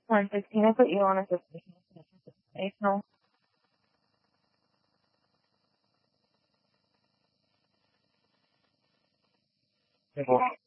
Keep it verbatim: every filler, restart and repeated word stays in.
one sixteen, I put you on a suspicion. No.